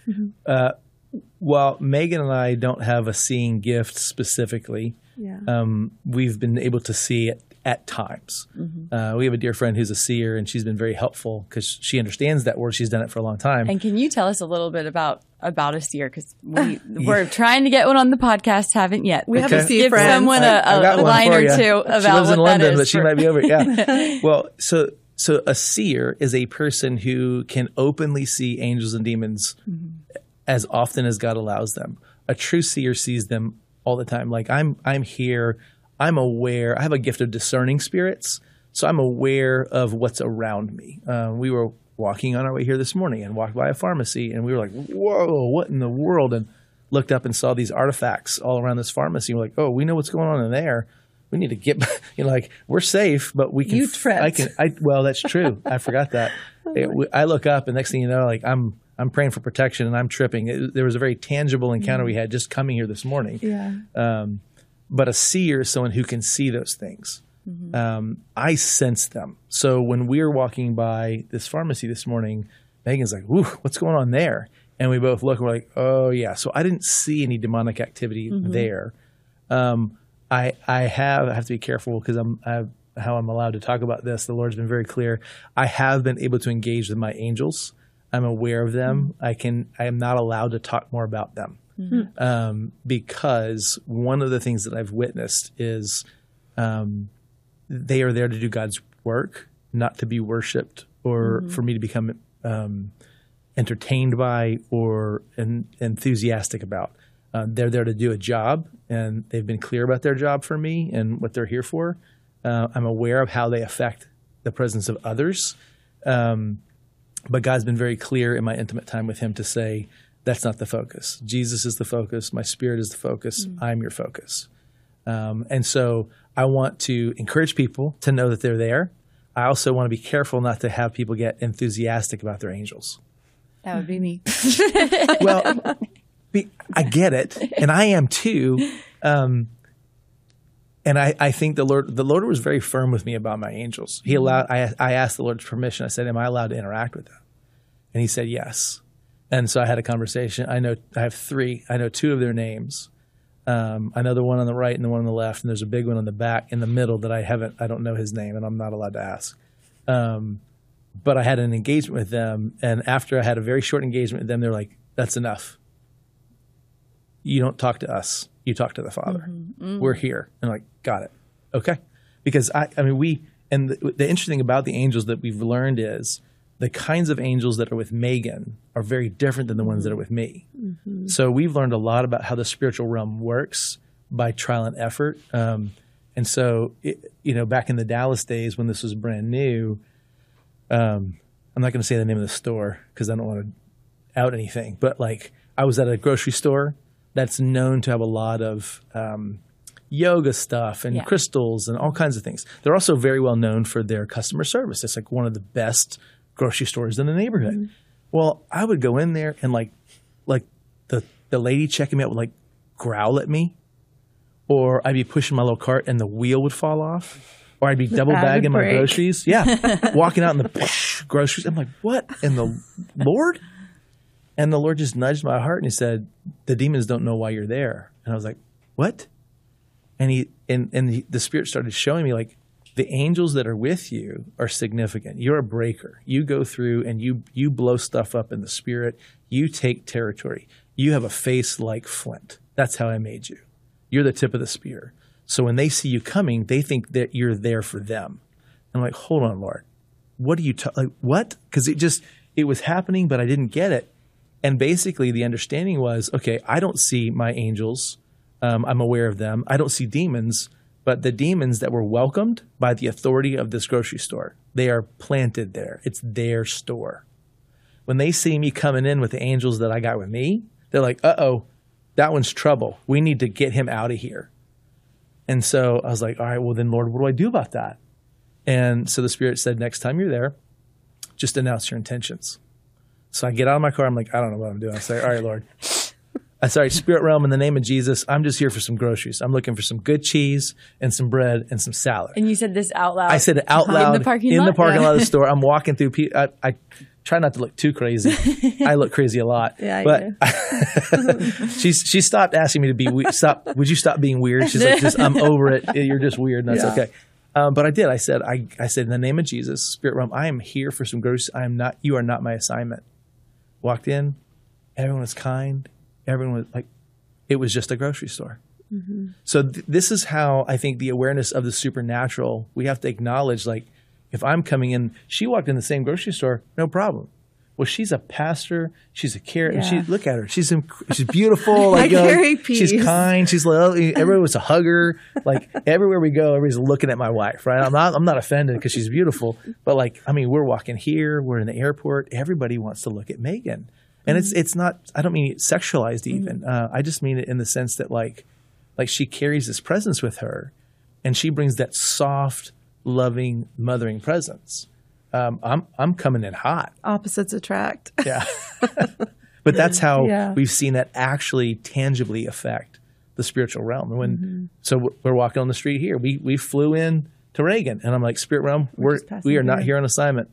Well, Megan and I don't have a seeing gift specifically. Yeah. We've been able to see it at times. We have a dear friend who's a seer, and she's been very helpful because she understands that word. She's done it for a long time. And can you tell us a little bit about a seer? Because we're trying to get one on the podcast, haven't yet. We have a seer Give friend. someone a line or two about she lives in what London, that is. But she might be over. Yeah. Well, so a seer is a person who can openly see angels and demons as often as God allows them. A true seer sees them all the time. Like I'm here. I'm aware. I have a gift of discerning spirits, so I'm aware of what's around me. We were walking on our way here this morning and walked by a pharmacy, and we were like, whoa, what in the world? And looked up and saw these artifacts all around this pharmacy. We're like, oh, we know what's going on in there. We need to get, we're safe, but we can. You tripped. Well, that's true. I forgot that. I look up, and next thing you know, I'm praying for protection, and I'm tripping. There was a very tangible encounter we had just coming here this morning. Yeah. But a seer is someone who can see those things. I sense them. So when we were walking by this pharmacy this morning, Megan's like, "Ooh, what's going on there?" And we both look and we're like, "Oh yeah." So I didn't see any demonic activity there. I have to be careful because I how I'm allowed to talk about this. The Lord's been very clear. I have been able to engage with my angels. I'm aware of them. I am not allowed to talk more about them because one of the things that I've witnessed is they are there to do God's work, not to be worshipped or for me to become entertained by or enthusiastic about. They're there to do a job, and they've been clear about their job for me and what they're here for. I'm aware of how they affect the presence of others. But God's been very clear in my intimate time with him to say, that's not the focus. Jesus is the focus. My Spirit is the focus. I'm your focus. And so I want to encourage people to know that they're there. I also want to be careful not to have people get enthusiastic about their angels. That would be me. Well, I get it, and I am too. And I think the Lord was very firm with me about my angels. I asked the Lord's permission. I said, am I allowed to interact with them? And he said, yes. And so I had a conversation. I have 3. I know 2 of their names. I know the one on the right and the one on the left, and there's a big one on the back in the middle that I don't know his name, and I'm not allowed to ask. But I had an engagement with them, and after I had a very short engagement with them, they're like, that's enough. You don't talk to us. You talk to the Father. We're here. And I'm like, got it. Okay. Because the interesting thing about the angels that we've learned is the kinds of angels that are with Megan are very different than the ones that are with me. So we've learned a lot about how the spiritual realm works by trial and effort. And so, back in the Dallas days when this was brand new, I'm not going to say the name of the store because I don't want to out anything, but like I was at a grocery store that's known to have a lot of yoga stuff and crystals and all kinds of things. They're also very well known for their customer service. It's like one of the best grocery stores in the neighborhood. Well, I would go in there and like the lady checking me out would like growl at me, or I'd be pushing my little cart and the wheel would fall off, or I'd be double bagging my groceries. Yeah, walking out in the groceries. I'm like, what in the Lord? And the Lord just nudged my heart and he said, the demons don't know why you're there. And I was like, what? And the Spirit started showing me like the angels that are with you are significant. You're a breaker. You go through and you blow stuff up in the Spirit. You take territory. You have a face like flint. That's how I made you. You're the tip of the spear. So when they see you coming, they think that you're there for them. I'm like, hold on, Lord. What are you like? What? Because it was happening, but I didn't get it. And basically the understanding was, okay, I don't see my angels. I'm aware of them. I don't see demons, but the demons that were welcomed by the authority of this grocery store, they are planted there. It's their store. When they see me coming in with the angels that I got with me, they're like, uh-oh, that one's trouble. We need to get him out of here. And so I was like, all right, well then, Lord, what do I do about that? And so the Spirit said, next time you're there, just announce your intentions. So I get out of my car. I'm like, I don't know what I'm doing. I say, all right, Lord. I say, Spirit realm, in the name of Jesus, I'm just here for some groceries. I'm looking for some good cheese and some bread and some salad. And you said this out loud. I said it out loud in the parking lot of the store. I'm walking through. I try not to look too crazy. I look crazy a lot. Yeah, but she stopped asking me to be stop. Would you stop being weird? She's like, I'm over it. You're just weird. And that's okay. But I did. I said, in the name of Jesus, Spirit realm, I am here for some groceries. You are not my assignment. Walked in, everyone was kind. Everyone was like, it was just a grocery store. So this is how I think the awareness of the supernatural, we have to acknowledge, like, if I'm coming in, she walked in the same grocery store, no problem. Well, she's a pastor. She's a care. And look at her. She's beautiful. Like, carry peace. She's kind. She's lovely. Everyone wants to hug her. Like everywhere we go, everybody's looking at my wife. Right? I'm not offended because she's beautiful. But we're walking here. We're in the airport. Everybody wants to look at Megan. And it's not. I don't mean it sexualized even. I just mean it in the sense that like she carries this presence with her, and she brings that soft, loving, mothering presence. I'm coming in hot. Opposites attract. Yeah. But that's how we've seen that actually tangibly affect the spiritual realm. So we're walking on the street here. We flew in to Reagan, and I'm like, Spirit realm, we are not here on assignment.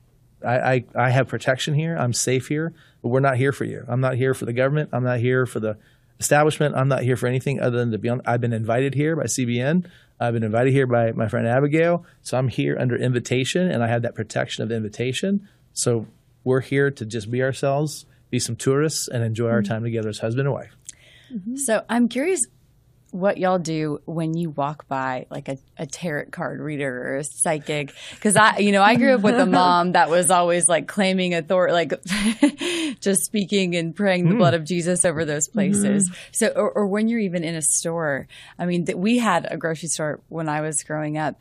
I have protection here. I'm safe here, but we're not here for you. I'm not here for the government. I'm not here for the establishment. I'm not here for anything other than to be on. I've been invited here by CBN. I've been invited here by my friend Abigail. So I'm here under invitation, and I have that protection of the invitation. So we're here to just be ourselves, be some tourists, and enjoy our time together as husband and wife. So I'm curious what y'all do when you walk by like a tarot card reader or a psychic. Because I grew up with a mom that was always like claiming authority, like just speaking and praying the blood of Jesus over those places. So, or when you're even in a store. I mean, we had a grocery store when I was growing up.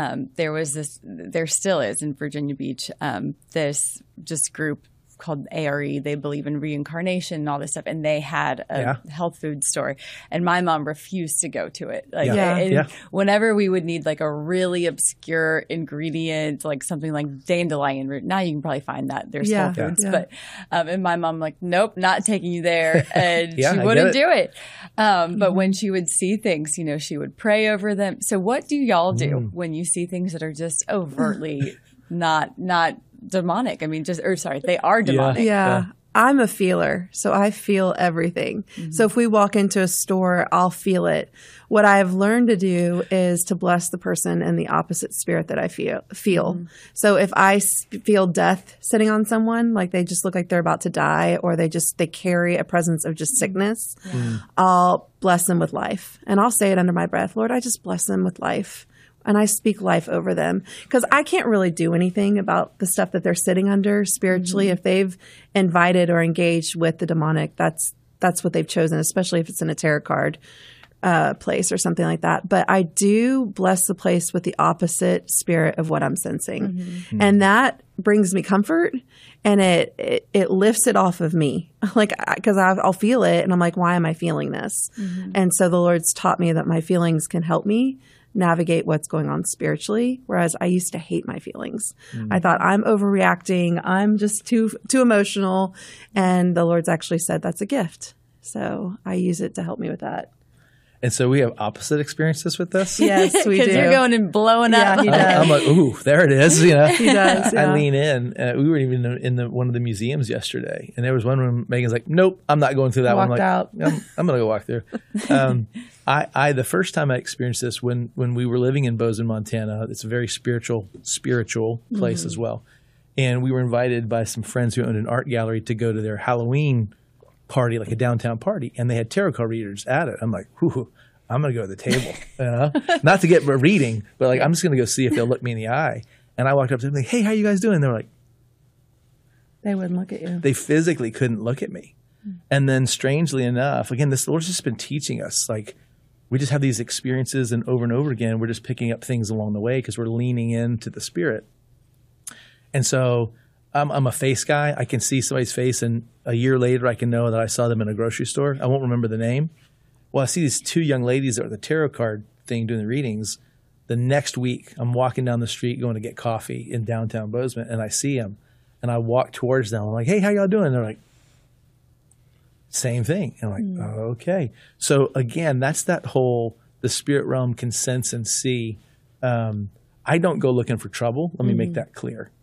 There still is in Virginia Beach, this just group called ARE. They believe in reincarnation and all this stuff. And they had a health food store. And my mom refused to go to it. Whenever we would need like a really obscure ingredient, like something like dandelion root. Now you can probably find that. There's Whole Foods. But and my mom like, nope, not taking you there. And she wouldn't do it. But when she would see things, she would pray over them. So what do y'all do when you see things that are just overtly not demonic? I mean, they are demonic. Yeah. I'm a feeler, so I feel everything. So if we walk into a store, I'll feel it. What I've learned to do is to bless the person in the opposite spirit that I feel. So if I feel death sitting on someone, like they just look like they're about to die, or they carry a presence of just sickness, I'll bless them with life. And I'll say it under my breath, Lord, I just bless them with life. And I speak life over them, because I can't really do anything about the stuff that they're sitting under spiritually. If they've invited or engaged with the demonic, that's what they've chosen, especially if it's in a tarot card place or something like that. But I do bless the place with the opposite spirit of what I'm sensing. And that brings me comfort, and it lifts it off of me. Like, because I'll feel it and I'm like, why am I feeling this? And so the Lord's taught me that my feelings can help me navigate what's going on spiritually, whereas I used to hate my feelings. I thought I'm overreacting, I'm just too emotional, and the Lord's actually said that's a gift. So I use it to help me with that. And so we have opposite experiences with this? Yes, we do. Because you're going and blowing up. He does. I'm like, ooh, there it is. He does. I lean in. We were even in one of the museums yesterday, and there was one room. Megan's like, nope, I'm not going through that one. I'm like, out. I'm going to go walk through. The first time I experienced this when we were living in Bozeman, Montana. It's a very spiritual place as well. And we were invited by some friends who owned an art gallery to go to their Halloween party, like a downtown party, and they had tarot card readers at it. I'm like, whew, I'm going to go to the table, not to get a reading, but like, I'm just going to go see if they'll look me in the eye. And I walked up to them like, hey, how you guys doing? They're like, they wouldn't look at you. They physically couldn't look at me. And then strangely enough, again, the Lord's just been teaching us, like, we just have these experiences, and over again, we're just picking up things along the way because we're leaning into the Spirit. And so I'm a face guy. I can see somebody's face, and a year later, I can know that I saw them in a grocery store. I won't remember the name. Well, I see these two young ladies that are at the tarot card thing doing the readings. The next week, I'm walking down the street going to get coffee in downtown Bozeman, and I see them, and I walk towards them. I'm like, hey, how y'all doing? And they're like, same thing. And I'm like, oh, okay. So again, that's that whole, the spirit realm can sense and see. I don't go looking for trouble. Let me make that clear.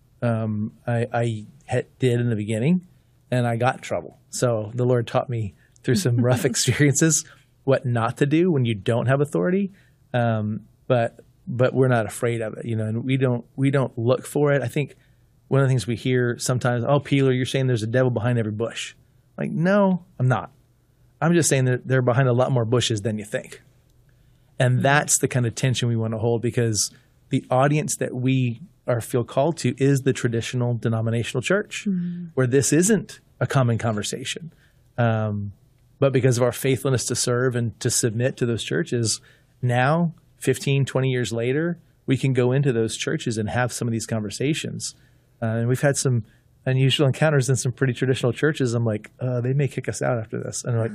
I did in the beginning, and I got in trouble. So the Lord taught me through some rough experiences what not to do when you don't have authority. But we're not afraid of it, and we don't look for it. I think one of the things we hear sometimes, oh, Peeler, you're saying there's a devil behind every bush. Like, no, I'm not. I'm just saying that they're behind a lot more bushes than you think. And that's the kind of tension we want to hold, because the audience that we feel called to is the traditional denominational church, where this isn't a common conversation. But because of our faithfulness to serve and to submit to those churches, now, 15, 20 years later, we can go into those churches and have some of these conversations. And we've had some unusual encounters in some pretty traditional churches. I'm like, they may kick us out after this. And they're like,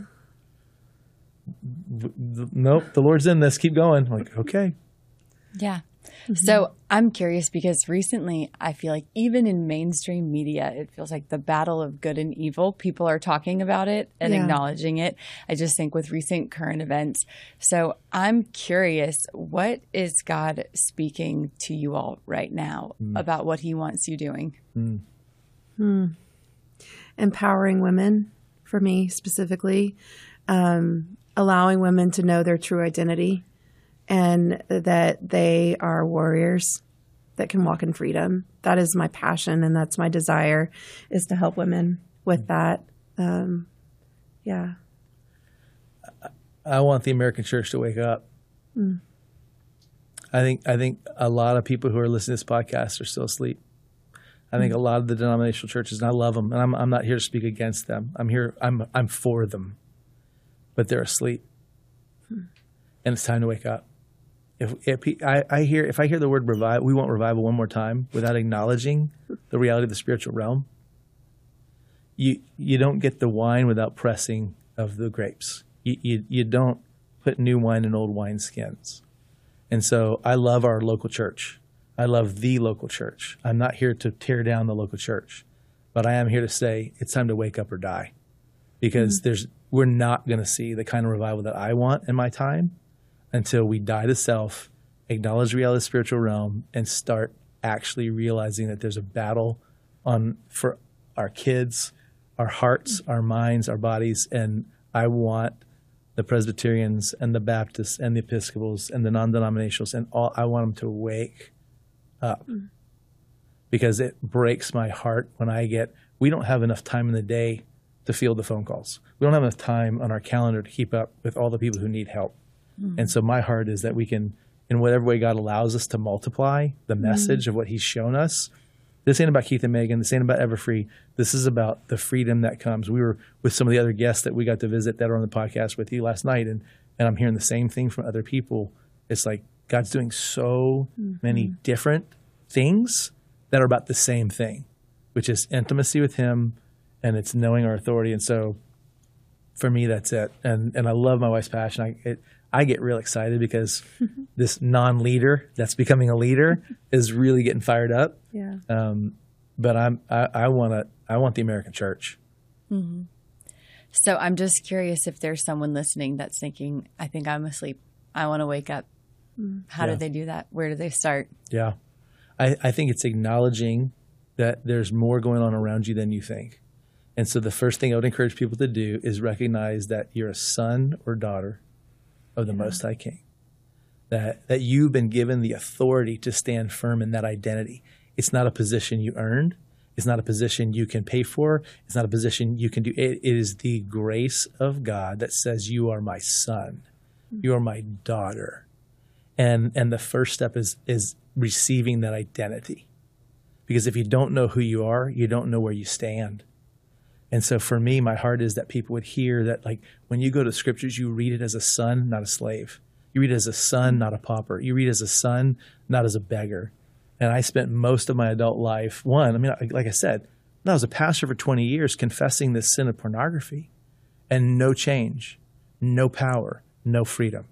nope, the Lord's in this. Keep going. I'm like, okay. Yeah. So I'm curious, because recently I feel like even in mainstream media, it feels like the battle of good and evil, people are talking about it and acknowledging it. I just think with recent current events. So I'm curious, what is God speaking to you all right now about what he wants you doing? Empowering women, for me specifically. allowing women to know their true identity and that they are warriors that can walk in freedom. That is my passion, and that's my desire, is to help women with that. Yeah. I want the American church to wake up. I think a lot of people who are listening to this podcast are still asleep. I think a lot of the denominational churches, and I love them, and I'm not here to speak against them. I'm for them, but they're asleep, and it's time to wake up. If I hear the word revival, we want revival one more time without acknowledging the reality of the spiritual realm. You don't get the wine without pressing of the grapes. You don't put new wine in old wineskins. And so I love our local church. I love the local church. I'm not here to tear down the local church, but I am here to say it's time to wake up or die, because we're not going to see the kind of revival that I want in my time until we die to self, acknowledge the reality of the spiritual realm, and start actually realizing that there's a battle for our kids, our hearts, our minds, our bodies. And I want the Presbyterians and the Baptists and the Episcopals and the non-denominationals and all, I want them to wake up, because it breaks my heart when we don't have enough time in the day to field the phone calls. We don't have enough time on our calendar to keep up with all the people who need help. And so my heart is that we can, in whatever way God allows us, to multiply the message of what he's shown us. This ain't about Keith and Megan. This ain't about Everfree. This is about the freedom that comes. We were with some of the other guests that we got to visit that are on the podcast with you last night, and I'm hearing the same thing from other people. It's like God's doing so many different things that are about the same thing, which is intimacy with him, and it's knowing our authority. And so for me, that's it. And I love my wife's passion. I get real excited because this non-leader that's becoming a leader is really getting fired up. Yeah. But I want the American church. Mm-hmm. So I'm just curious if there's someone listening that's thinking, I think I'm asleep. I want to wake up. How do they do that? Where do they start? Yeah. I think it's acknowledging that there's more going on around you than you think. And so the first thing I would encourage people to do is recognize that you're a son or daughter of the Most High King, that you've been given the authority to stand firm in that identity. It's not a position you earned. It's not a position you can pay for. It's not a position you can do. It is the grace of God that says, you are my son. You are my daughter. And the first step is receiving that identity. Because if you don't know who you are, you don't know where you stand. And so for me, my heart is that people would hear that, like, when you go to scriptures, you read it as a son, not a slave. You read it as a son, not a pauper. You read it as a son, not as a beggar. And I spent most of my adult life, like I said, I was a pastor for 20 years confessing this sin of pornography, and no change, no power, no freedom.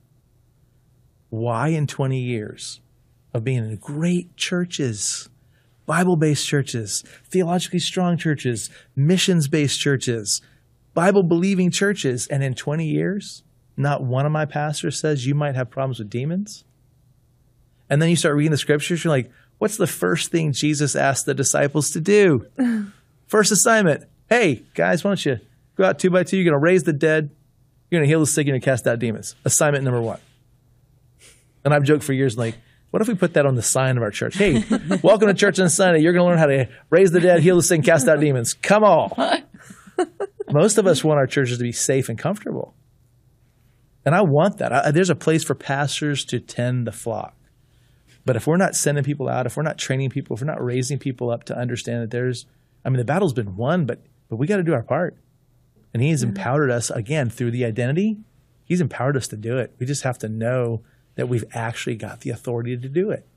Why in 20 years of being in great churches, Bible-based churches, theologically strong churches, missions-based churches, Bible-believing churches, and in 20 years, not one of my pastors says you might have problems with demons? And then you start reading the scriptures, you're like, what's the first thing Jesus asked the disciples to do? First assignment, hey, guys, why don't you go out 2 by 2, you're going to raise the dead, you're going to heal the sick, you're going to cast out demons. Assignment number 1. And I've joked for years, like, what if we put that on the sign of our church? Hey, welcome to church on Sunday. You're going to learn how to raise the dead, heal the sick, and cast out demons. Come on. Most of us want our churches to be safe and comfortable. And I want that. There's a place for pastors to tend the flock. But if we're not sending people out, if we're not training people, if we're not raising people up to understand that the battle's been won, but we got to do our part. And he's empowered us, again, through the identity. He's empowered us to do it. We just have to know that we've actually got the authority to do it.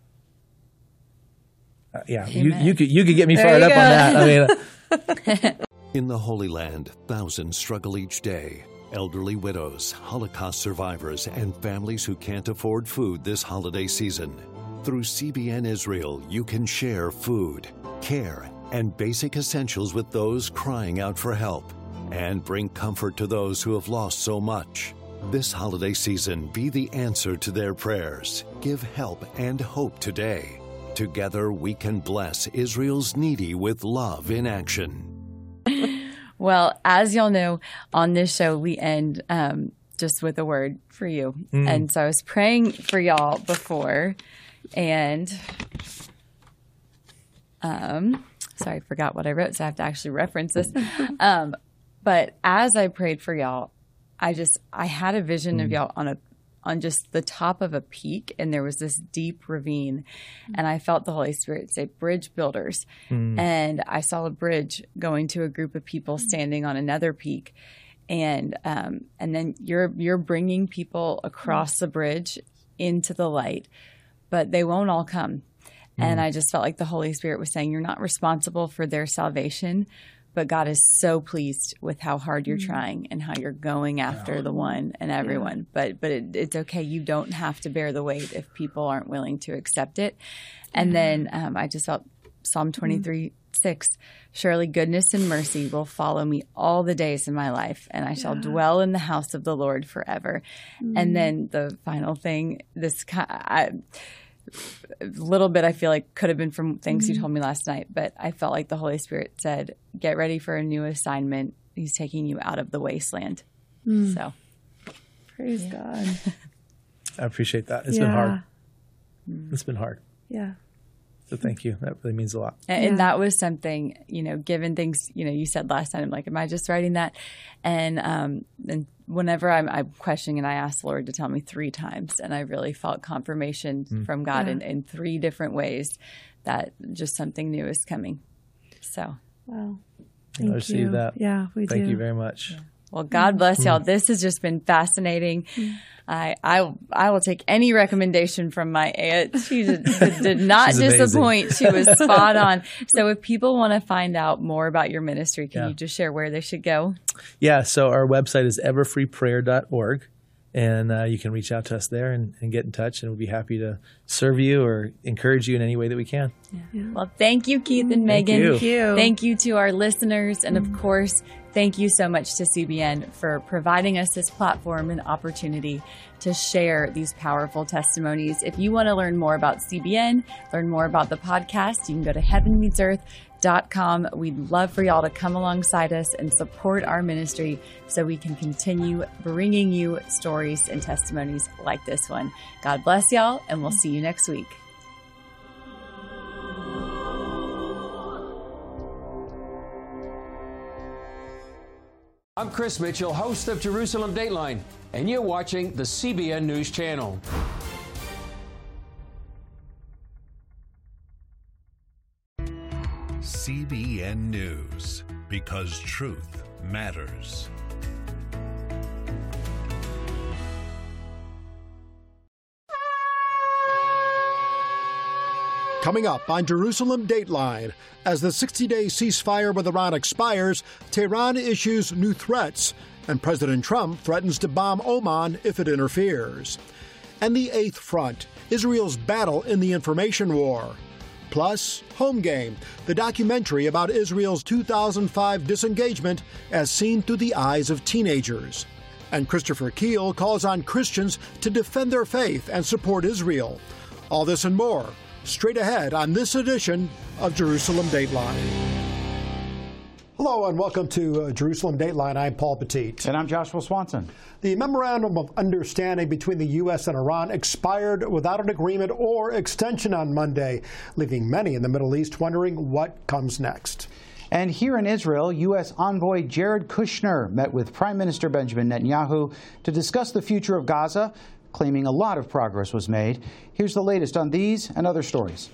You could get me fired up on that. In the Holy Land, thousands struggle each day. Elderly widows, Holocaust survivors, and families who can't afford food this holiday season. Through CBN Israel, you can share food, care, and basic essentials with those crying out for help, and bring comfort to those who have lost so much. This holiday season, be the answer to their prayers. Give help and hope today. Together, we can bless Israel's needy with love in action. Well, as y'all know, on this show, we end just with a word for you. And so I was praying for y'all before, and sorry, I forgot what I wrote, so I have to actually reference this. But as I prayed for y'all, I had a vision of y'all on just the top of a peak, and there was this deep ravine, and I felt the Holy Spirit say, "Bridge builders," and I saw a bridge going to a group of people standing on another peak, and then you're bringing people across the bridge into the light, but they won't all come. And I just felt like the Holy Spirit was saying, you're not responsible for their salvation, but God is so pleased with how hard you're trying and how you're going after the one and everyone. But it's okay. You don't have to bear the weight if people aren't willing to accept it. And then I just felt Psalm 23:6, surely goodness and mercy will follow me all the days of my life, and I shall dwell in the house of the Lord forever. And then the final thing, a little bit I feel like could have been from things you told me last night, but I felt like the Holy Spirit said, get ready for a new assignment. He's taking you out of the wasteland. So praise God. I appreciate that. It's been hard. It's been hard. Yeah. So thank you. That really means a lot. And that was something, given things, you said last time, I'm like, am I just writing that? And whenever I'm questioning, and I asked the Lord to tell me 3 times, and I really felt confirmation from God in 3 different ways that just something new is coming. So. Wow. I receive that. Yeah, we do. Thank you very much. Yeah. Well, God bless y'all. This has just been fascinating. I will take any recommendation from my aunt. She did not disappoint. She was spot on. So if people want to find out more about your ministry, can you just share where they should go? Yeah, so our website is everfreeprayer.org, and you can reach out to us there and get in touch, and we'll be happy to serve you or encourage you in any way that we can. Yeah. Well, thank you, Keith and Megan. Thank you. Thank you to our listeners, and of course, thank you so much to CBN for providing us this platform and opportunity to share these powerful testimonies. If you want to learn more about CBN, learn more about the podcast, you can go to heavenmeetsearth.com. We'd love for y'all to come alongside us and support our ministry so we can continue bringing you stories and testimonies like this one. God bless y'all, and we'll see you next week. I'm Chris Mitchell, host of Jerusalem Dateline, and you're watching the CBN News Channel. CBN News, because truth matters. Coming up on Jerusalem Dateline, as the 60-day ceasefire with Iran expires, Tehran issues new threats, and President Trump threatens to bomb Oman if it interferes. And the Eighth Front, Israel's battle in the information war. Plus, Home Game, the documentary about Israel's 2005 disengagement as seen through the eyes of teenagers. And Christopher Keel calls on Christians to defend their faith and support Israel. All this and more, straight ahead on this edition of Jerusalem Dateline. Hello and welcome to Jerusalem Dateline. I'm Paul Petit. And I'm Joshua Swanson. The Memorandum of Understanding between the U.S. and Iran expired without an agreement or extension on Monday, leaving many in the Middle East wondering what comes next. And here in Israel, U.S. envoy Jared Kushner met with Prime Minister Benjamin Netanyahu to discuss the future of Gaza, claiming a lot of progress was made. Here's the latest on these and other stories.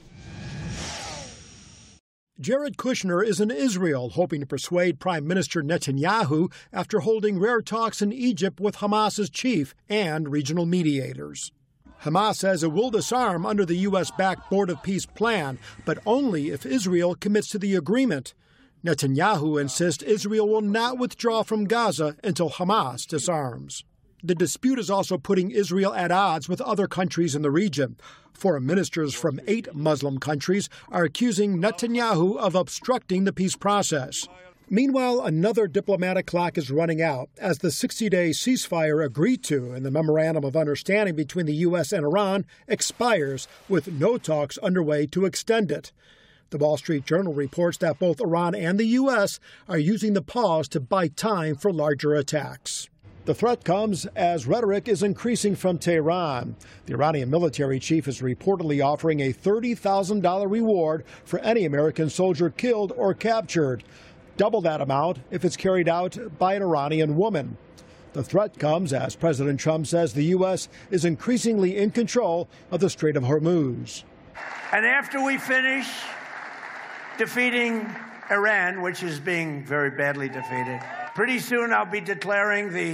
Jared Kushner is in Israel, hoping to persuade Prime Minister Netanyahu after holding rare talks in Egypt with Hamas's chief and regional mediators. Hamas says it will disarm under the U.S.-backed Board of Peace plan, but only if Israel commits to the agreement. Netanyahu insists Israel will not withdraw from Gaza until Hamas disarms. The dispute is also putting Israel at odds with other countries in the region. Foreign ministers from 8 Muslim countries are accusing Netanyahu of obstructing the peace process. Meanwhile, another diplomatic clock is running out as the 60-day ceasefire agreed to in the Memorandum of Understanding between the U.S. and Iran expires with no talks underway to extend it. The Wall Street Journal reports that both Iran and the U.S. are using the pause to buy time for larger attacks. The threat comes as rhetoric is increasing from Tehran. The Iranian military chief is reportedly offering a $30,000 reward for any American soldier killed or captured, double that amount if it's carried out by an Iranian woman. The threat comes as President Trump says the U.S. is increasingly in control of the Strait of Hormuz. And after we finish defeating Iran, which is being very badly defeated, pretty soon I'll be declaring the